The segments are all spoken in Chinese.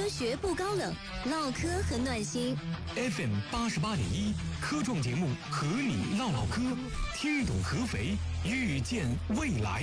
科学不高冷，唠嗑很暖心。 FM 88.1科创节目和你唠唠嗑，听懂合肥，遇见未来。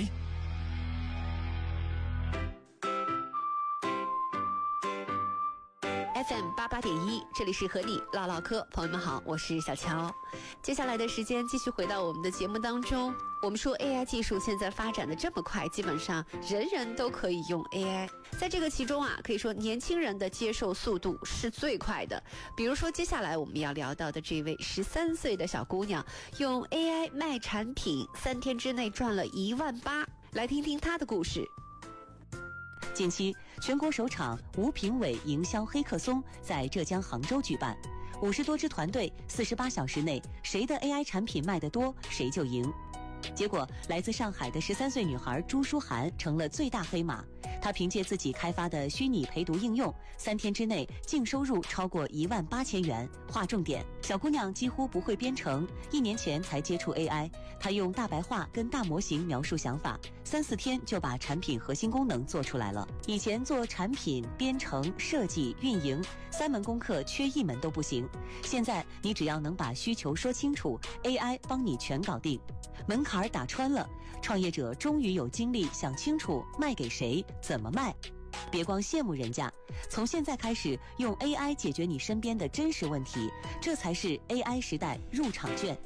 FM 88.1，这里是和你唠唠嗑，朋友们好，我是小乔。接下来的时间继续回到我们的节目当中。我们说 AI 技术现在发展的这么快，基本上人人都可以用 AI。在这个其中啊，可以说年轻人的接受速度是最快的。比如说接下来我们要聊到的这位13岁的小姑娘，用 AI 卖产品，3天之内赚了18000，来听听她的故事。 近期，全国首场吴评委营销黑客松在浙江杭州举办，50多支团队，48小时内，谁的 AI 产品卖得多，谁就赢。结果，来自上海的13岁女孩朱书涵成了最大黑马。她凭借自己开发的虚拟陪读应用，3天之内净收入超过18000元。划重点，小姑娘几乎不会编程，1年前才接触 AI， 她用大白话跟大模型描述想法，3、4天就把产品核心功能做出来了。以前做产品、编程、设计、运营3门功课缺1门都不行，现在你只要能把需求说清楚， AI 帮你全搞定。门槛打穿了，创业者终于有精力想清楚卖给谁，怎么卖。别光羡慕人家，从现在开始用 AI 解决你身边的真实问题，这才是 AI 时代入场券。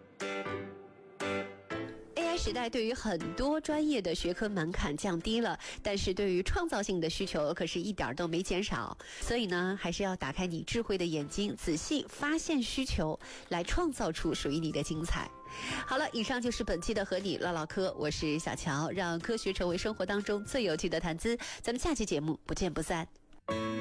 时代对于很多专业的学科门槛降低了，但是对于创造性的需求可是一点都没减少。所以呢，还是要打开你智慧的眼睛，仔细发现需求，来创造出属于你的精彩。好了，以上就是本期的和你唠唠嗑，我是小乔，让科学成为生活当中最有趣的谈资。咱们下期节目不见不散。